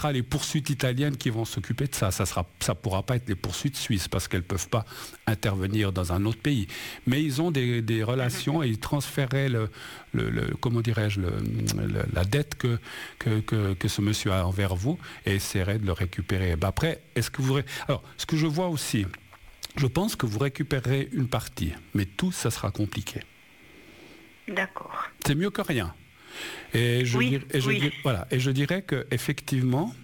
sera les poursuites italiennes qui vont s'occuper de ça. Ça pourra pas être les poursuites suisses parce qu'elles peuvent pas intervenir dans un autre pays. Mais ils ont des relations et ils transféraient comment dirais-je, la dette que ce monsieur a envers vous et essaieraient de le récupérer. Ben après, alors, ce que je vois aussi, je pense que vous récupérerez une partie, mais tout, ça sera compliqué. D'accord. C'est mieux que rien. Et je dirais qu'effectivement,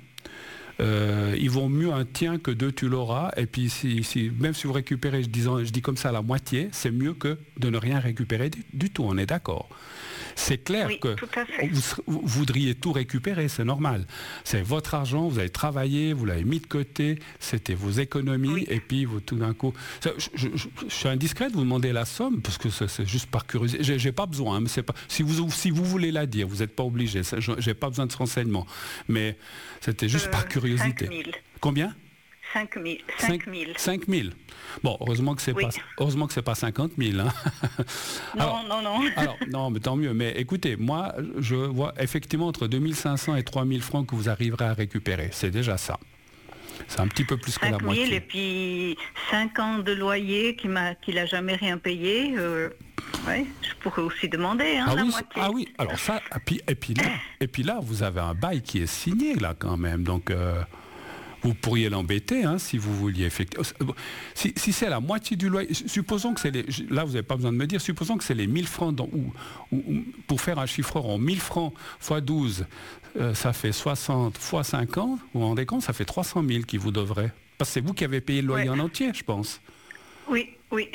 il vaut mieux un tien que deux tu l'auras. Et puis, même si vous récupérez, je dis comme ça, la moitié, c'est mieux que de ne rien récupérer du tout. On est d'accord. C'est clair que vous voudriez tout récupérer, c'est normal. C'est votre argent, vous avez travaillé, vous l'avez mis de côté, c'était vos économies, et puis vous, tout d'un coup... Je suis indiscret de vous demander la somme, parce que c'est juste par curiosité. J'ai pas besoin, hein, mais c'est pas, si vous voulez la dire, vous n'êtes pas obligé, j'ai pas besoin de ce renseignement. Mais c'était juste par curiosité. 5 000. Combien ? 5 000. 5 000. Bon, heureusement que c'est pas 50 000. Hein. Non. Alors, non, mais tant mieux. Mais écoutez, moi, je vois effectivement entre 2 500 et 3 000 francs que vous arriverez à récupérer. C'est déjà ça. C'est un petit peu plus que la moitié. 5 000 et puis 5 ans de loyer qu'il n'a jamais rien payé. Ouais, je pourrais aussi demander la moitié. Ah oui, alors ça, et puis là, vous avez un bail qui est signé là quand même. Donc... vous pourriez l'embêter si vous vouliez effectivement. Si c'est la moitié du loyer, supposons que c'est là vous n'avez pas besoin de me dire, supposons que c'est les 1000 francs, pour faire un chiffre rond, 1000 francs x 12, ça fait 60 x 5 ans, vous vous rendez compte, ça fait 300 000 qui vous devrait. Parce que c'est vous qui avez payé le loyer en entier, je pense. Oui,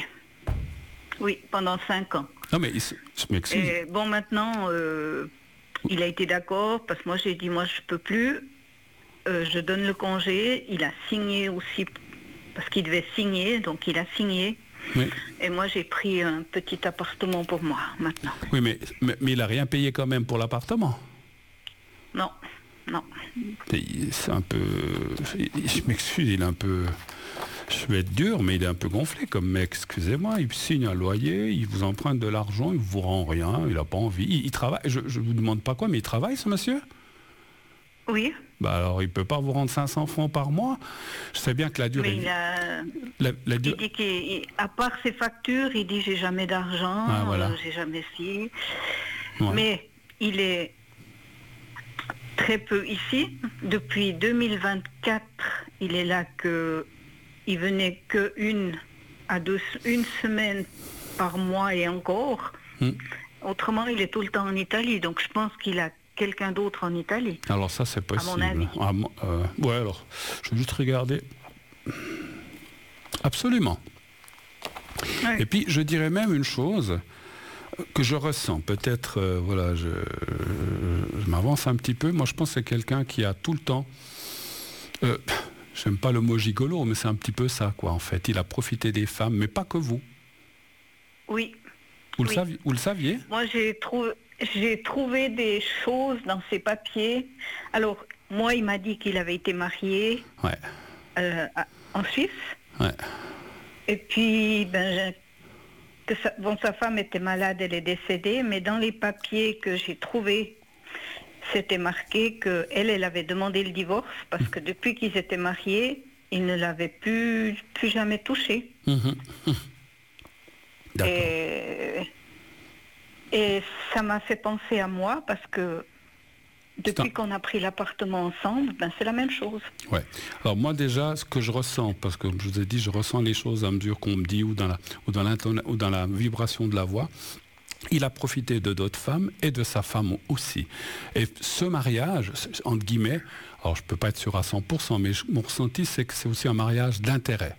pendant 5 ans. Non mais, je m'excuse. Bon, maintenant, il a été d'accord, parce que moi j'ai dit, moi je peux plus. Je donne le congé, il a signé aussi, parce qu'il devait signer, donc il a signé. Oui. Et moi, j'ai pris un petit appartement pour moi, maintenant. Oui, mais il n'a rien payé quand même pour l'appartement. Non. C'est un peu... Je m'excuse, il est un peu... Je vais être dur, mais il est un peu gonflé comme mec, excusez-moi. Il signe un loyer, il vous emprunte de l'argent, il ne vous rend rien, il n'a pas envie. Il travaille, je ne vous demande pas quoi, mais il travaille, ce monsieur ? Oui. Bah alors, il ne peut pas vous rendre 500 francs par mois. Je sais bien que la durée... Il dit qu'à part ses factures, il dit j'ai jamais d'argent, j'ai jamais ci. Ouais. Mais il est très peu ici. Depuis 2024, il est là il venait une semaine par mois et encore. Autrement, il est tout le temps en Italie. Donc je pense qu'il a quelqu'un d'autre en Italie. Alors ça, c'est possible. À mon avis. Ouais, alors, je vais juste regarder. Absolument. Ouais. Et puis, je dirais même une chose que je ressens. Peut-être, je m'avance un petit peu. Moi, je pense que c'est quelqu'un qui a tout le temps... j'aime pas le mot gigolo, mais c'est un petit peu ça, quoi, en fait. Il a profité des femmes, mais pas que vous. Oui. Vous le saviez ? Moi, j'ai trouvé des choses dans ses papiers. Alors, moi, il m'a dit qu'il avait été marié en Suisse. Ouais. Et puis, sa femme était malade, elle est décédée, mais dans les papiers que j'ai trouvés, c'était marqué qu'elle avait demandé le divorce parce que depuis qu'ils étaient mariés, il ne l'avait plus jamais touché. D'accord. Et ça m'a fait penser à moi parce que depuis qu'on a pris l'appartement ensemble, c'est la même chose. Ouais. Alors moi déjà, ce que je ressens, parce que je vous ai dit, je ressens les choses à mesure qu'on me dit ou dans la vibration de la voix. Il a profité de d'autres femmes et de sa femme aussi. Et ce mariage, entre guillemets, alors je ne peux pas être sûr à 100%, mais mon ressenti, c'est que c'est aussi un mariage d'intérêt.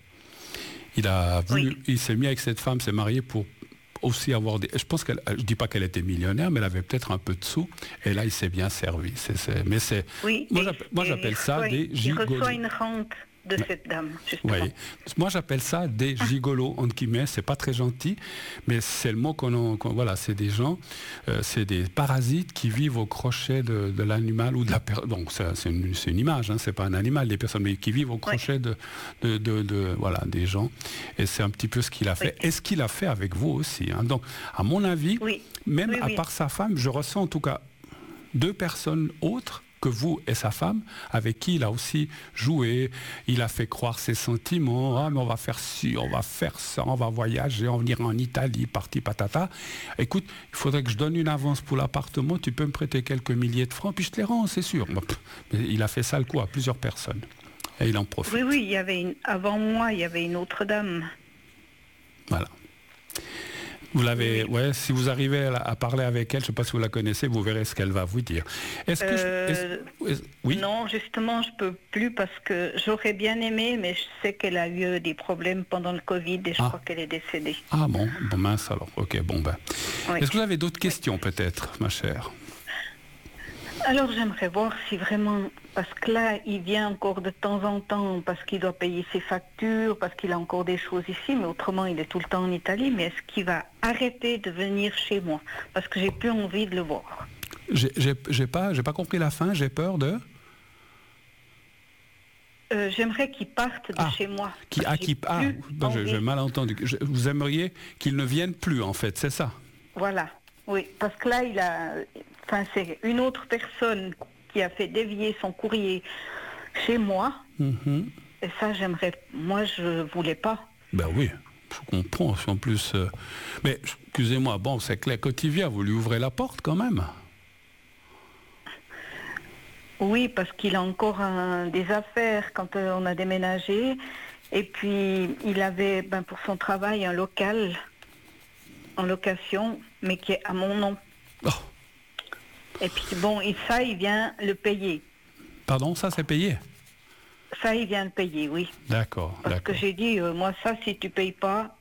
Il s'est mis avec cette femme, s'est marié pour aussi avoir des... Je pense je dis pas qu'elle était millionnaire, mais elle avait peut-être un peu de sous, et là, il s'est bien servi. Mais c'est... Oui, moi, j'appelle ça des gigolos. Il reçoit une rente de cette dame, justement. Oui. Moi, j'appelle ça des gigolos, entre guillemets. C'est pas très gentil, mais c'est le mot voilà, c'est des gens, c'est des parasites qui vivent au crochet de l'animal ou de la personne. Donc, c'est une image, c'est pas un animal, des personnes, mais qui vivent au crochet voilà, des gens. Et c'est un petit peu ce qu'il a fait. Et ce qu'il a fait avec vous aussi. Donc, à mon avis, même à part sa femme, je ressens en tout cas 2 personnes autres que vous et sa femme, avec qui il a aussi joué, il a fait croire ses sentiments, ah mais on va faire ci, on va faire ça, on va voyager, on va venir en Italie, parti patata. Écoute, il faudrait que je donne une avance pour l'appartement, tu peux me prêter quelques milliers de francs, puis je te les rends, c'est sûr. Mais il a fait ça le coup à plusieurs personnes. Et il en profite. Oui, il y avait avant moi, il y avait une autre dame. Voilà. Vous l'avez, ouais, si vous arrivez à parler avec elle, je ne sais pas si vous la connaissez, vous verrez ce qu'elle va vous dire. Est-ce que oui? Non, justement, je ne peux plus parce que j'aurais bien aimé, mais je sais qu'elle a eu des problèmes pendant le Covid et je crois qu'elle est décédée. Ah bon mince alors, ok, bon ben. Oui. Est-ce que vous avez d'autres questions peut-être, ma chère? Alors j'aimerais voir si vraiment, parce que là il vient encore de temps en temps parce qu'il doit payer ses factures, parce qu'il a encore des choses ici, mais autrement il est tout le temps en Italie, mais est-ce qu'il va arrêter de venir chez moi? Parce que j'ai plus envie de le voir. J'ai pas compris la fin, j'ai peur de... J'aimerais qu'il parte de chez moi. J'ai mal entendu. Vous aimeriez qu'il ne vienne plus en fait, c'est ça? Voilà, oui, parce que là c'est une autre personne qui a fait dévier son courrier chez moi. Mm-hmm. Et ça, moi, je voulais pas. Ben oui, je comprends. En plus, mais excusez-moi, bon, c'est clair, quand il vient, vous lui ouvrez la porte quand même. Oui, parce qu'il a encore des affaires quand on a déménagé. Et puis, il avait, pour son travail, un local en location, mais qui est à mon nom. Oh. Et puis ça, il vient le payer. Pardon, ça c'est payé? Ça, il vient le payer, oui. D'accord. Parce que j'ai dit, moi ça, si tu payes pas,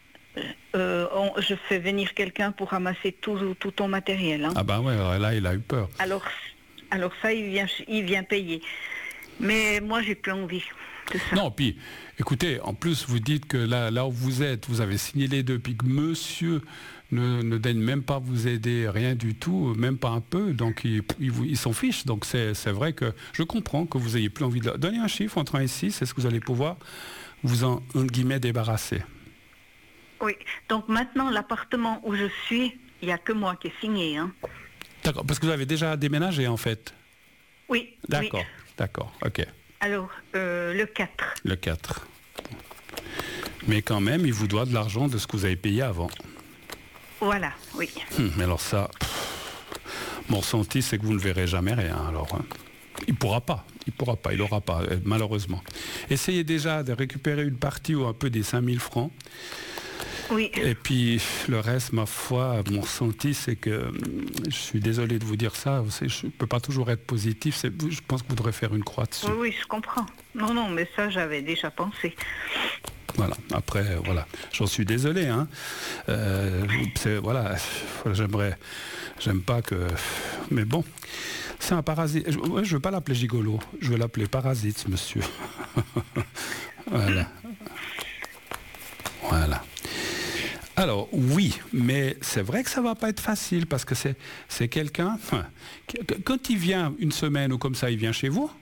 je fais venir quelqu'un pour ramasser tout ton matériel. Hein. Ah ben ouais, là il a eu peur. Alors ça, il vient payer. Mais moi, j'ai plus envie de ça. Non, puis, écoutez, en plus, vous dites que là où vous êtes, vous avez signé les deux, puis que monsieur ne daigne même pas vous aider, rien du tout, même pas un peu, donc il s'en fiche. Donc c'est vrai que je comprends que vous ayez plus envie de... Donnez un chiffre entre 1 et 6, est-ce que vous allez pouvoir vous en guillemets, débarrasser? Oui, donc maintenant, l'appartement où je suis, il n'y a que moi qui ai signé. Hein. D'accord, parce que vous avez déjà déménagé en fait? Oui. D'accord, oui. D'accord, ok. Alors, le 4. Le 4. Mais quand même, il vous doit de l'argent de ce que vous avez payé avant. Voilà, oui. Mais alors ça, mon ressenti, c'est que vous ne verrez jamais rien. Alors, il n'aura pas, malheureusement. Essayez déjà de récupérer une partie ou un peu des 5 000 francs. Oui. Et puis le reste, ma foi, mon ressenti, c'est que, je suis désolé de vous dire ça, je ne peux pas toujours être positif, je pense que vous devrez faire une croix dessus. Oui, je comprends. Non, mais ça, j'avais déjà pensé. Voilà, après, voilà, j'en suis désolé, hein. Voilà, j'aime pas que... Mais bon, c'est un parasite. Je ne veux pas l'appeler gigolo, je veux l'appeler parasite, ce monsieur. Voilà. Voilà. Alors, oui, mais c'est vrai que ça ne va pas être facile, parce que c'est quelqu'un... Quand il vient une semaine ou comme ça, il vient chez vous?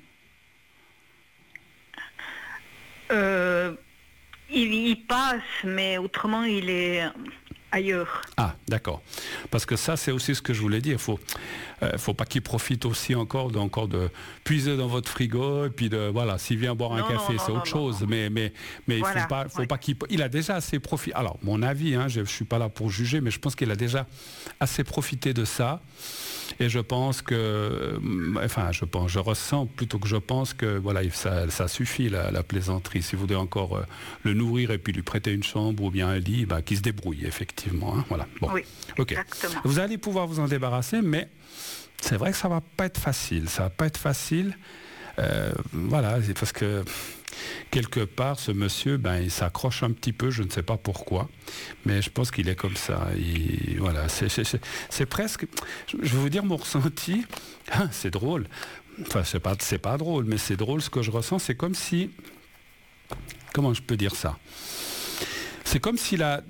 Il passe, mais autrement, il est ailleurs. Ah, d'accord. Parce que ça, c'est aussi ce que je voulais dire. Faut pas qu'il profite aussi encore de puiser dans votre frigo et puis voilà, s'il vient boire un café, c'est autre chose. Mais voilà, faut pas qu'il... Il a déjà assez profité. Alors, mon avis, hein, je suis pas là pour juger, mais je pense qu'il a déjà assez profité de ça. Et je pense que... je ressens plutôt que je pense que voilà, ça suffit la plaisanterie. Si vous voulez encore le nourrir et puis lui prêter une chambre ou bien un lit, qu'il se débrouille, effectivement. Hein, voilà. Bon. Oui, okay. Exactement. Vous allez pouvoir vous en débarrasser, mais c'est vrai que ça va pas être facile. Ça va pas être facile. Voilà, c'est parce que quelque part, ce monsieur, il s'accroche un petit peu, je ne sais pas pourquoi, mais je pense qu'il est comme ça. Voilà, c'est presque, je vais vous dire mon ressenti, c'est drôle, enfin c'est pas drôle, mais c'est drôle ce que je ressens, c'est comme si, comment je peux dire ça? C'est comme s'il a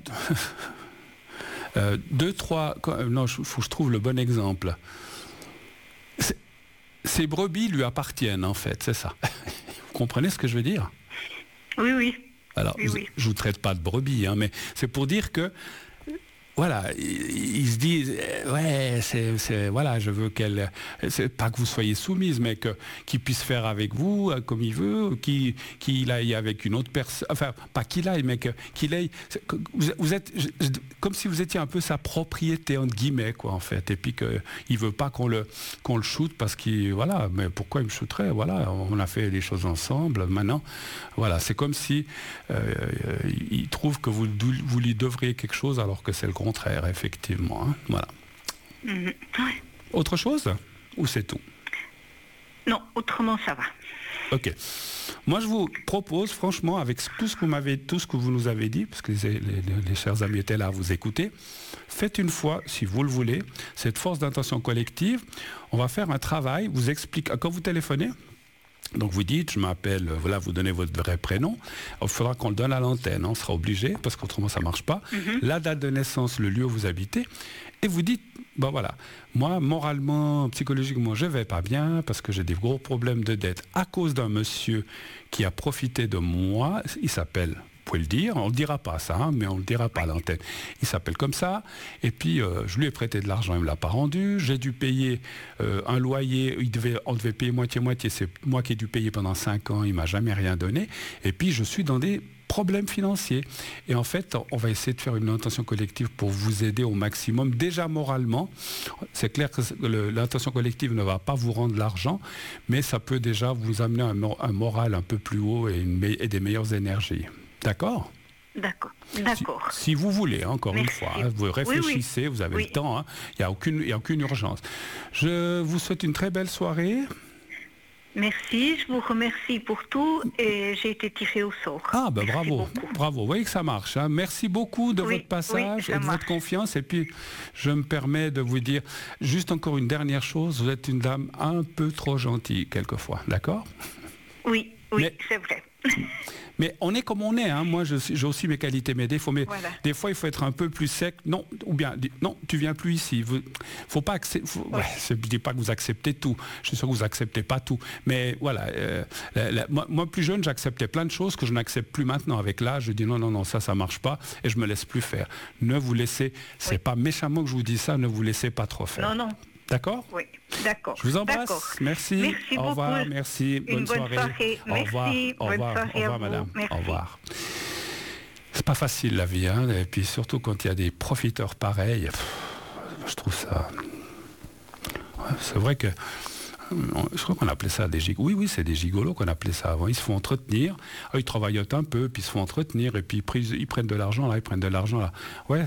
deux, trois, non, il faut que je trouve le bon exemple. Ces brebis lui appartiennent en fait, c'est ça. Vous comprenez ce que je veux dire? Oui. Alors, oui. Je ne vous traite pas de brebis, hein, mais c'est pour dire que voilà, ils se disent, ouais, voilà, je veux qu'elle, c'est pas que vous soyez soumise, mais qu'il puisse faire avec vous comme il veut, qu'il aille avec une autre personne, enfin, pas qu'il aille, mais qu'il aille, vous êtes comme si vous étiez un peu sa propriété, entre guillemets, quoi, en fait, et puis qu'il veut pas qu'on le shoote parce qu'il, voilà, mais pourquoi il me shooterait, voilà, on a fait des choses ensemble, maintenant, voilà, c'est comme si il trouve que vous lui devriez quelque chose alors que c'est le contraire, effectivement. Hein. Voilà. Ouais. Autre chose ou c'est tout? Non, autrement ça va. Ok. Moi je vous propose franchement, avec tout ce que vous nous avez dit, parce que les chers amis étaient là à vous écouter, faites une fois, si vous le voulez, cette force d'intention collective. On va faire un travail, vous explique, quand vous téléphonez, donc vous dites, je m'appelle, voilà, vous donnez votre vrai prénom. Il faudra qu'on le donne à l'antenne, on sera obligé, parce qu'autrement ça ne marche pas. La date de naissance, le lieu où vous habitez, et vous dites, bon voilà, moi moralement, psychologiquement, je ne vais pas bien, parce que j'ai des gros problèmes de dette à cause d'un monsieur qui a profité de moi, il s'appelle... Vous pouvez le dire, on ne le dira pas ça, hein, mais on ne le dira pas à l'antenne. Il s'appelle comme ça, et puis je lui ai prêté de l'argent, il ne me l'a pas rendu, j'ai dû payer un loyer, on devait payer moitié-moitié, c'est moi qui ai dû payer pendant 5 ans, il ne m'a jamais rien donné, et puis je suis dans des problèmes financiers. Et en fait, on va essayer de faire une intention collective pour vous aider au maximum, déjà moralement. C'est clair que l'intention collective ne va pas vous rendre l'argent, mais ça peut déjà vous amener un moral un peu plus haut et des meilleures énergies. D'accord ? D'accord. Si vous voulez, encore une fois, hein, vous réfléchissez, vous avez le temps, hein, il n'y a aucune urgence. Je vous souhaite une très belle soirée. Merci, je vous remercie pour tout et j'ai été tirée au sort. Ah ben bravo, vous voyez que ça marche. Hein. Merci beaucoup de votre passage et de votre confiance. Et puis, je me permets de vous dire juste encore une dernière chose, vous êtes une dame un peu trop gentille quelquefois, d'accord ? Oui, c'est vrai. Mais on est comme on est, hein. Moi j'ai aussi mes qualités, mes défauts, mais des fois il faut être un peu plus sec, non, ou bien, non, tu viens plus ici, faut pas accepter, je dis pas que vous acceptez tout, je suis sûr que vous acceptez pas tout, mais voilà, moi plus jeune j'acceptais plein de choses que je n'accepte plus maintenant, avec l'âge je dis non, ça marche pas, et je me laisse plus faire. Ne vous laissez, c'est pas méchamment que je vous dis ça, ne vous laissez pas trop faire. Non. D'accord ? Oui, d'accord. Je vous embrasse. Merci. Au revoir. Beaucoup. Merci. Bonne soirée. Au revoir. Au revoir, madame. Merci. Au revoir. C'est pas facile la vie, hein, et puis surtout quand il y a des profiteurs pareils, je trouve ça. Ouais, c'est vrai que. Je crois qu'on appelait ça des gigolos. Oui, c'est des gigolos qu'on appelait ça avant. Ils se font entretenir. Ils travaillotent un peu, puis ils se font entretenir, et puis ils prennent de l'argent là, ils prennent de l'argent là. Ouais.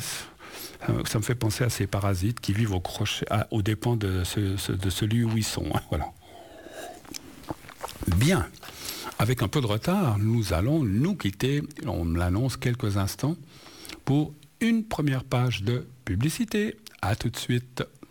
Ça me fait penser à ces parasites qui vivent aux dépens de celui où ils sont. Hein, voilà. Bien. Avec un peu de retard, nous allons nous quitter. On me l'annonce quelques instants pour une première page de publicité. À tout de suite.